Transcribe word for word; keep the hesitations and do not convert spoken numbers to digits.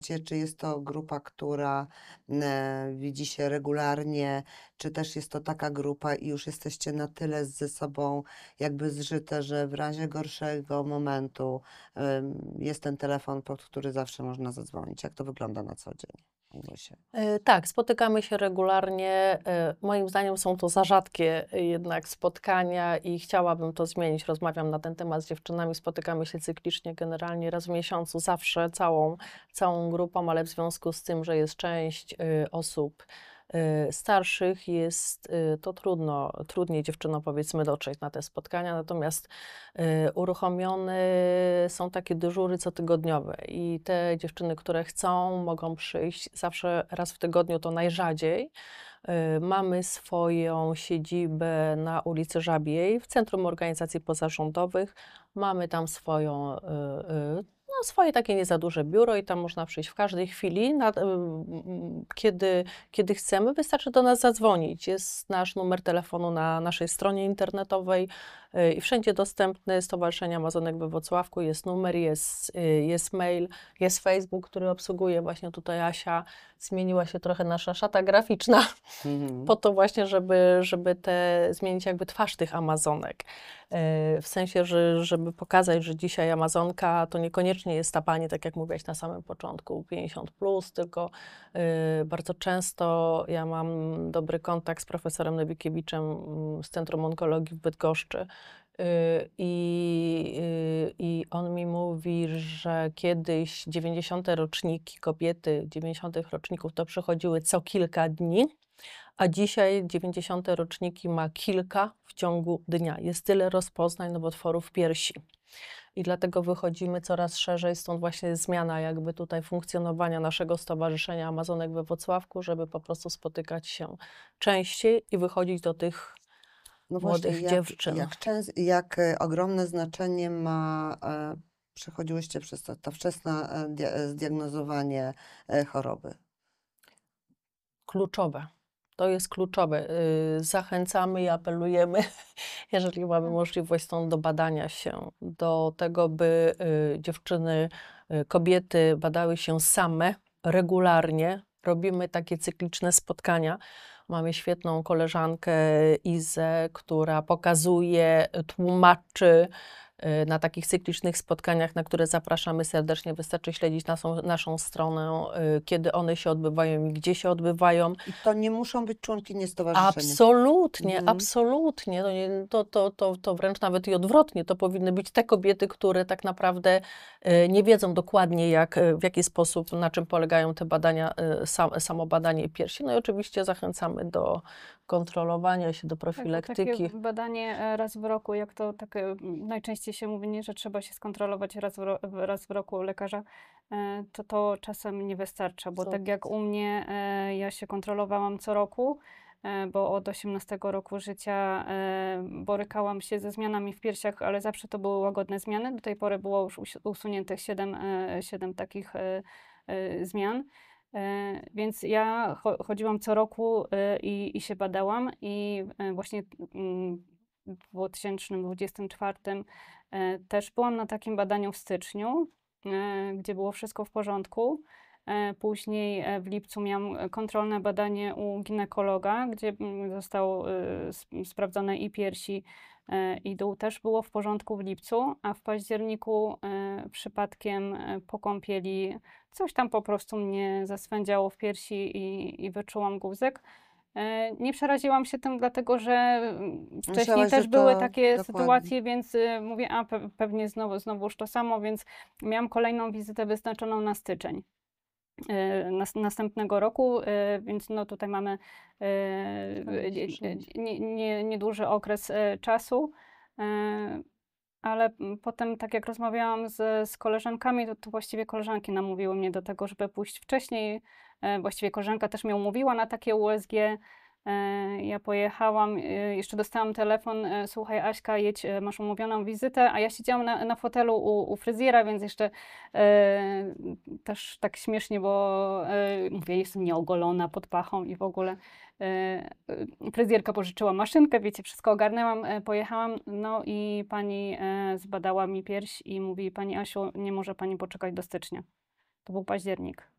Czy jest to grupa, która e, widzi się regularnie, czy też jest to taka grupa i już jesteście na tyle ze sobą jakby zżyte, że w razie gorszego momentu em, jest ten telefon, pod który zawsze można zadzwonić. Jak to wygląda na co dzień? Małgosia? E, Tak, spotykamy się regularnie. E, Moim zdaniem są to za rzadkie e, jednak spotkania i chciałabym to zmienić. Rozmawiam na ten temat z dziewczynami, spotykamy się cyklicznie, generalnie raz w miesiącu, zawsze całą, całą grupą, ale w związku z tym, że jest część e, osób e, starszych, jest e, to trudno, trudniej dziewczynom powiedzmy dotrzeć na te spotkania, natomiast e, uruchomione są takie dyżury cotygodniowe i te dziewczyny, które chcą, mogą przyjść zawsze raz w tygodniu, to najrzadziej. Y, Mamy swoją siedzibę na ulicy Żabiej w Centrum Organizacji Pozarządowych. Mamy tam swoją, y, y, no, swoje takie nie za duże biuro i tam można przyjść w każdej chwili, na, y, mm, kiedy, kiedy chcemy. Wystarczy do nas zadzwonić. Jest nasz numer telefonu na naszej stronie internetowej y, i wszędzie dostępny. Stowarzyszenie Amazonek we Włocławku jest numer, jest, y, jest mail, jest Facebook, który obsługuje właśnie tutaj Asia. Zmieniła się trochę nasza szata graficzna Mhm. po to właśnie, żeby, żeby te, zmienić jakby twarz tych Amazonek. E, W sensie, że, żeby pokazać, że dzisiaj Amazonka to niekoniecznie jest ta pani, tak jak mówiłaś na samym początku, pięćdziesiąt plus, tylko e, bardzo często ja mam dobry kontakt z profesorem Nowikiewiczem mm, z Centrum Onkologii w Bydgoszczy. Y, I, y, I on mi mówi, że kiedyś dziewięćdziesiąte roczniki, kobiety dziewięćdziesiątych roczników to przychodziły co kilka dni, a dzisiaj dziewięćdziesiąte roczniki ma kilka w ciągu dnia. Jest tyle rozpoznań nowotworów piersi. I dlatego wychodzimy coraz szerzej, stąd właśnie zmiana jakby tutaj funkcjonowania naszego Stowarzyszenia Amazonek we Włocławku, żeby po prostu spotykać się częściej i wychodzić do tych No właśnie, młodych jak, dziewczyn. jak, częs- jak e, ogromne znaczenie ma, e, przechodziłyście przez to, to wczesne e, dia- e, zdiagnozowanie e, choroby? Kluczowe. To jest kluczowe. Y, Zachęcamy i apelujemy, jeżeli mamy możliwość, są do badania się, do tego, by y, dziewczyny, y, kobiety badały się same regularnie. Robimy takie cykliczne spotkania. Mamy świetną koleżankę Izę, która pokazuje, tłumaczy y, na takich cyklicznych spotkaniach, na które zapraszamy serdecznie. Wystarczy śledzić naszą, naszą stronę, y, kiedy one się odbywają i gdzie się odbywają. I to nie muszą być członkinie stowarzyszenia. Absolutnie, Mhm. absolutnie. To, nie, to, to, to, to wręcz nawet i odwrotnie. To powinny być te kobiety, które tak naprawdę e, nie wiedzą dokładnie, jak, e, w jaki sposób, na czym polegają te badania, e, sam, samo badanie piersi. No i oczywiście zachęcamy do kontrolowania się, do Tak, to takie profilaktyki. badanie e, raz w roku, jak to tak e, najczęściej się mówi, nie, że trzeba się skontrolować raz w, ro, raz w roku u lekarza, e, to to czasem nie wystarcza, bo Co- tak jak u mnie, e, ja się kontrolowałam co roku, e, bo od osiemnastego roku życia e, borykałam się ze zmianami w piersiach, ale zawsze to były łagodne zmiany. Do tej pory było już usi- usuniętych siedem, e, siedem takich e, e, zmian. E, Więc ja cho- chodziłam co roku e, i, i się badałam i e, właśnie mm, w dwa tysiące dwudziestym czwartym e, też byłam na takim badaniu w styczniu, e, gdzie było wszystko w porządku. E, Później e, w lipcu miałam kontrolne badanie u ginekologa, gdzie mm, został e, sp- sprawdzone i piersi, e, i dół. Też było w porządku w lipcu, a w październiku e, przypadkiem e, po kąpieli coś tam po prostu mnie zaswędziało w piersi i, i wyczułam guzik. E, Nie przeraziłam się tym, dlatego że mm, wcześniej Myślałaś, że też były to takie dokładnie. sytuacje, więc y, mówię, a pe pewnie znowu, znowuż to samo, więc miałam kolejną wizytę wyznaczoną na styczeń e, nas, następnego roku, e, więc no tutaj mamy e, nie- nie- nie- nieduży okres e, czasu. E, Ale mm, potem, tak jak rozmawiałam z, z koleżankami, to, to właściwie koleżanki namówiły mnie do tego, żeby pójść wcześniej. E, właściwie koleżanka też mnie umówiła na takie U S G. E, ja pojechałam, e, jeszcze dostałam telefon, e, słuchaj Aśka, jedź, e, masz umówioną wizytę, a ja siedziałam na, na fotelu u, u fryzjera, więc jeszcze e, też tak śmiesznie, bo e, mówię, jestem nieogolona pod pachą i w ogóle. E, e, Fryzjerka pożyczyła maszynkę, wiecie, wszystko ogarnęłam, e, pojechałam, no i pani e, zbadała mi pierś i mówi, pani Asiu, nie może pani poczekać do stycznia. To był październik.